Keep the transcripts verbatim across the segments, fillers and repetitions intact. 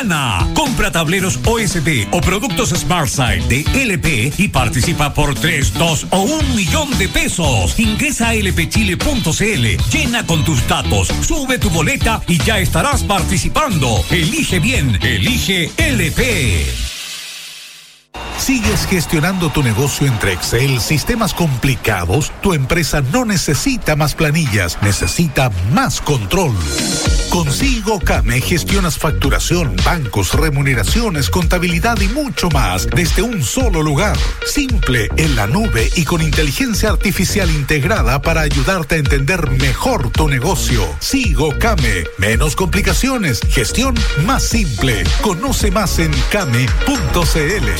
Gana. Compra tableros O S B o productos SmartSide de L P y participa por tres, dos o un millón de pesos. Ingresa a l p chile punto c l, llena con tus datos, sube tu boleta y ya estarás participando. Elige bien, elige L P. ¿Sigues gestionando tu negocio entre Excel, sistemas complicados? Tu empresa no necesita más planillas, necesita más control. Con SIGOCAME gestionas facturación, bancos, remuneraciones, contabilidad y mucho más desde un solo lugar. Simple, en la nube y con inteligencia artificial integrada para ayudarte a entender mejor tu negocio. SIGOCAME, menos complicaciones, gestión más simple. Conoce más en came punto c l.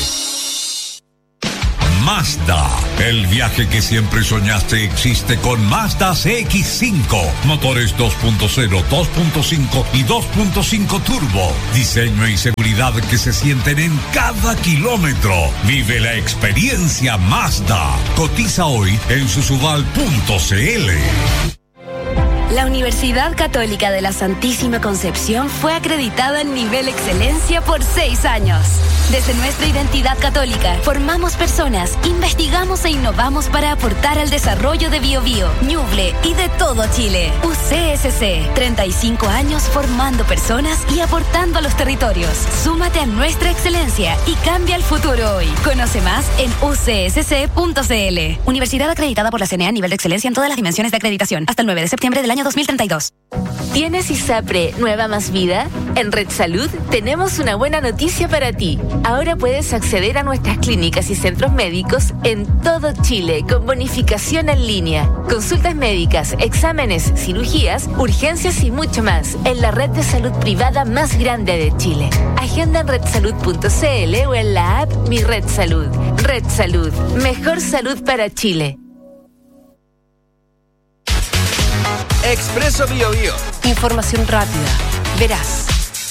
Mazda, el viaje que siempre soñaste existe con Mazda C X cinco. Motores dos punto cero, dos punto cinco y dos punto cinco turbo. Diseño y seguridad que se sienten en cada kilómetro. Vive la experiencia Mazda. Cotiza hoy en susubal punto c l. La Universidad Católica de la Santísima Concepción fue acreditada en nivel excelencia por seis años. Desde nuestra identidad católica, formamos personas, investigamos e innovamos para aportar al desarrollo de Biobío, Ñuble y de todo Chile. U C S C, treinta y cinco años formando personas y aportando a los territorios. Súmate a nuestra excelencia y cambia el futuro hoy. Conoce más en u c s c punto c l. Universidad acreditada por la C N E A a nivel de excelencia en todas las dimensiones de acreditación. Hasta el nueve de septiembre del año dos mil treinta y dos. ¿Tienes ISAPRE Nueva Más Vida? En Red Salud tenemos una buena noticia para ti. Ahora puedes acceder a nuestras clínicas y centros médicos en todo Chile con bonificación en línea. Consultas médicas, exámenes, cirugías, urgencias y mucho más en la red de salud privada más grande de Chile. Agenda en red salud punto c l o en la app Mi Red Salud. Red Salud, mejor salud para Chile. Expreso Bio Bio. Información rápida, veraz.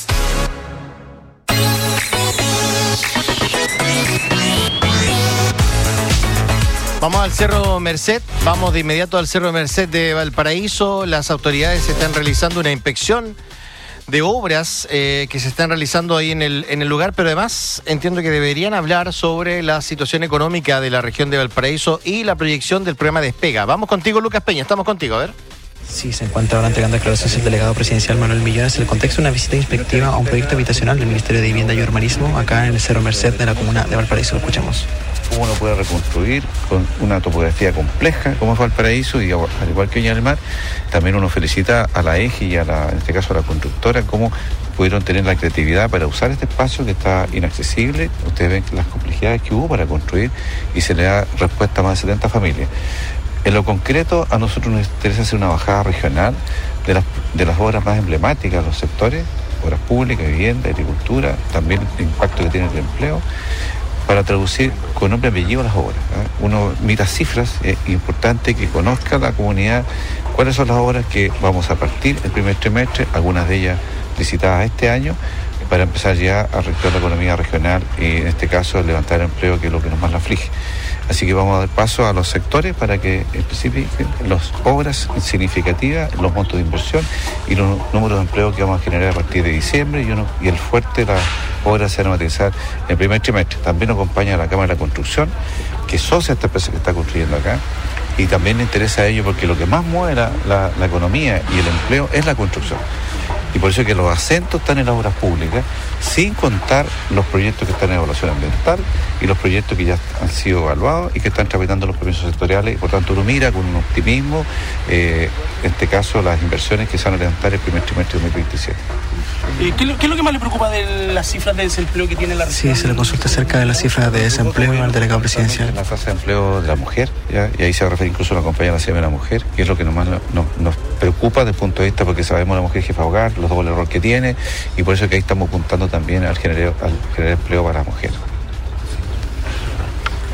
Vamos al Cerro Merced, vamos de inmediato al Cerro Merced de Valparaíso. Las autoridades están realizando una inspección de obras eh, que se están realizando ahí en el, en el lugar, pero además entiendo que deberían hablar sobre la situación económica de la región de Valparaíso y la proyección del programa Despega. Vamos contigo, Lucas Peña, estamos contigo, a ver. Sí, se encuentra ahora entregando declaraciones el delegado presidencial Manuel Millones en el contexto de una visita inspectiva a un proyecto habitacional del Ministerio de Vivienda y Urbanismo acá en el Cerro Merced de la comuna de Valparaíso. Lo escuchamos. Cómo uno puede reconstruir con una topografía compleja como es Valparaíso, y al igual que Viña del Mar, también uno felicita a la E G I y a la, en este caso a la constructora, cómo pudieron tener la creatividad para usar este espacio que está inaccesible. Ustedes ven las complejidades que hubo para construir y se le da respuesta a más de setenta familias. En lo concreto, a nosotros nos interesa hacer una bajada regional de las, de las obras más emblemáticas de los sectores, obras públicas, vivienda, agricultura, también el impacto que tiene el empleo, para traducir con nombre y apellido las obras. ¿eh? Uno mira cifras, es importante que conozca la comunidad cuáles son las obras que vamos a partir el primer trimestre, algunas de ellas licitadas este año, para empezar ya a reactivar la economía regional y en este caso levantar el empleo, que es lo que nos más la aflige. Así que vamos a dar paso a los sectores para que especifiquen las obras significativas, los montos de inversión y los números de empleo que vamos a generar a partir de diciembre, y, uno, y el fuerte de las obras se van a materializar en el primer trimestre. También nos acompaña la Cámara de la Construcción, que es socia de esta empresa que está construyendo acá, y también le interesa a ellos porque lo que más mueve la, la, la economía y el empleo es la construcción. Y por eso es que los acentos están en las obras públicas, sin contar los proyectos que están en evaluación ambiental y los proyectos que ya han sido evaluados y que están tramitando los permisos sectoriales. Y por tanto uno mira con un optimismo, eh, en este caso, las inversiones que se van a levantar el primer trimestre de dos mil veintisiete. Eh, ¿qué, ¿Qué es lo que más le preocupa de las cifras de desempleo que tiene la región? Sí, se le consulta acerca de las cifras de desempleo al delegado presidencial. La tasa de empleo de la mujer, ¿ya? Y ahí se refiere incluso a la compañía de la mujer, que es lo que nos, más nos, nos preocupa desde el punto de vista, porque sabemos la mujer jefa de hogar, los dobles errores que tiene, y por eso es que ahí estamos apuntando también al generar, al generar empleo para la mujer.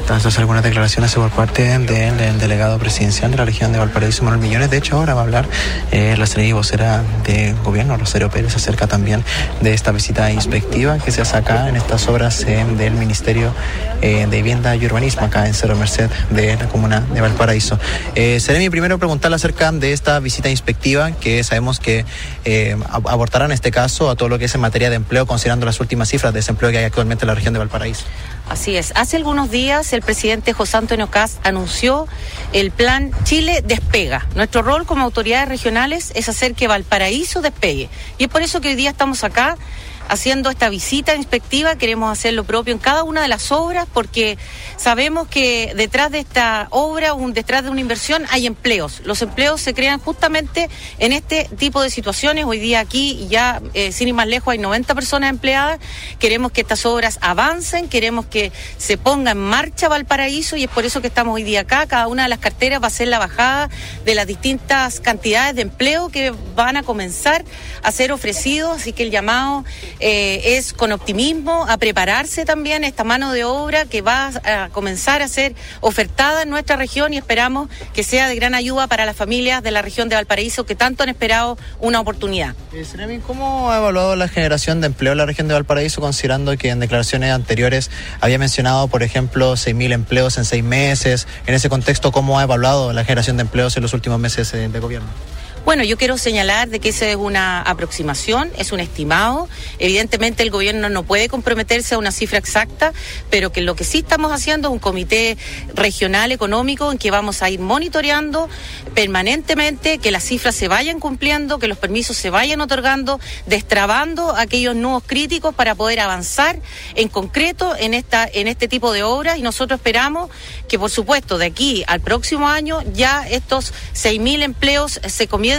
Entonces, algunas declaraciones por parte del, del delegado presidencial de la región de Valparaíso, Manuel Millones. De hecho, ahora va a hablar eh, la seremi vocera de gobierno, Rosario Pérez, acerca también de esta visita inspectiva que se hace acá en estas obras eh, del Ministerio eh, de Vivienda y Urbanismo, acá en Cerro Merced de la comuna de Valparaíso. Eh, seremi, primero preguntarle acerca de esta visita inspectiva, que sabemos que eh, abordará en este caso a todo lo que es en materia de empleo, considerando las últimas cifras de desempleo que hay actualmente en la región de Valparaíso. Así es. Hace algunos días el presidente José Antonio Kast anunció el plan Chile Despega. Nuestro rol como autoridades regionales es hacer que Valparaíso despegue. Y es por eso que hoy día estamos acá haciendo esta visita inspectiva. Queremos hacer lo propio en cada una de las obras, porque sabemos que detrás de esta obra, un, detrás de una inversión, hay empleos. Los empleos se crean justamente en este tipo de situaciones. Hoy día aquí, ya eh, sin ir más lejos, hay noventa personas empleadas. Queremos que estas obras avancen, queremos que se ponga en marcha Valparaíso, y es por eso que estamos hoy día acá. Cada una de las carteras va a ser la bajada de las distintas cantidades de empleo que van a comenzar a ser ofrecidos, así que el llamado Eh, es con optimismo a prepararse también esta mano de obra que va a comenzar a ser ofertada en nuestra región, y esperamos que sea de gran ayuda para las familias de la región de Valparaíso que tanto han esperado una oportunidad. Eh, Seremi, ¿cómo ha evaluado la generación de empleo en la región de Valparaíso, considerando que en declaraciones anteriores había mencionado, por ejemplo, seis mil empleos en seis meses? En ese contexto, ¿cómo ha evaluado la generación de empleos en los últimos meses eh, de gobierno? Bueno, yo quiero señalar de que esa es una aproximación, es un estimado. Evidentemente el gobierno no puede comprometerse a una cifra exacta, pero que lo que sí estamos haciendo es un comité regional económico en que vamos a ir monitoreando permanentemente que las cifras se vayan cumpliendo, que los permisos se vayan otorgando, destrabando aquellos nudos críticos para poder avanzar en concreto en esta en este tipo de obras. Y nosotros esperamos que, por supuesto, de aquí al próximo año ya estos seis mil empleos se comiencen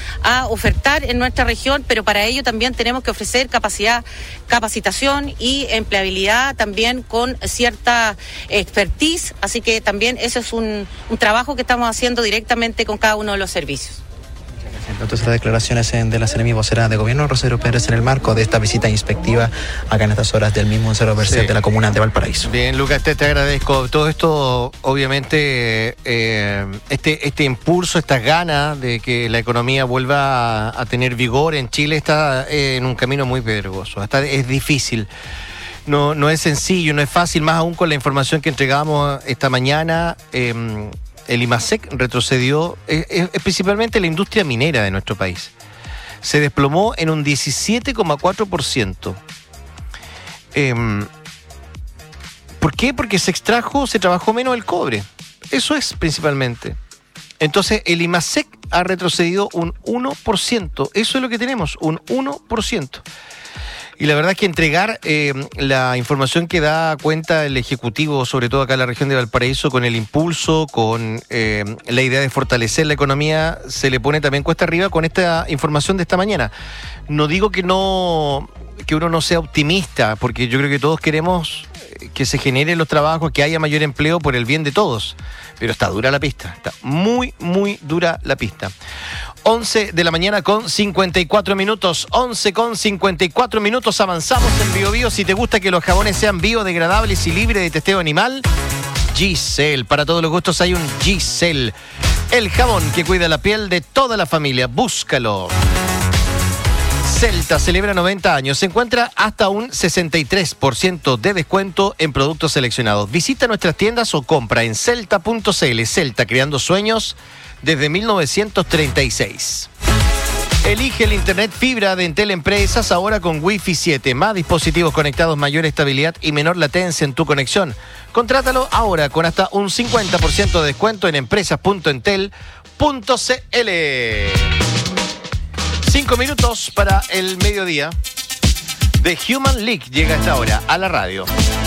a ofertar en nuestra región, pero para ello también tenemos que ofrecer capacidad, capacitación y empleabilidad también con cierta expertise, así que también eso es un, un trabajo que estamos haciendo directamente con cada uno de los servicios. Entonces, las declaraciones de la seremi vocera de gobierno, Rosario Pérez, en el marco de esta visita inspectiva acá en estas horas del mismo Cerro Merced sí. de la comuna de Valparaíso. Bien, Lucas, te, te agradezco. Todo esto, obviamente, eh, este, este impulso, estas ganas de que la economía vuelva a, a tener vigor en Chile está eh, en un camino muy pedregoso. Hasta es difícil. No, no es sencillo, no es fácil, más aún con la información que entregamos esta mañana. Eh, El IMASEC retrocedió, es, es, es principalmente la industria minera de nuestro país. Se desplomó en un diecisiete coma cuatro por ciento. Eh, ¿Por qué? Porque se extrajo, se trabajó menos el cobre. Eso es principalmente. Entonces, el IMASEC ha retrocedido un uno por ciento. Eso es lo que tenemos, un uno por ciento. Y la verdad es que entregar eh, la información que da cuenta el Ejecutivo, sobre todo acá en la región de Valparaíso, con el impulso, con eh, la idea de fortalecer la economía, se le pone también cuesta arriba con esta información de esta mañana. No digo que no que uno no sea optimista, porque yo creo que todos queremos que se generen los trabajos, que haya mayor empleo por el bien de todos. Pero está dura la pista, está muy, muy dura la pista. once de la mañana con cincuenta y cuatro minutos, once con cincuenta y cuatro minutos, avanzamos en Bio Bio. Si te gusta que los jabones sean biodegradables y libres de testeo animal, Giselle, para todos los gustos hay un Giselle, el jabón que cuida la piel de toda la familia, búscalo. Celta celebra noventa años. Se encuentra hasta un sesenta y tres por ciento de descuento en productos seleccionados. Visita nuestras tiendas o compra en celta punto c l. Celta, creando sueños desde mil novecientos treinta y seis. Elige el internet fibra de Entel Empresas ahora con Wi-Fi siete. Más dispositivos conectados, mayor estabilidad y menor latencia en tu conexión. Contrátalo ahora con hasta un cincuenta por ciento de descuento en empresas punto entel punto c l. Cinco minutos para el mediodía. The Human League llega a esta hora a la radio.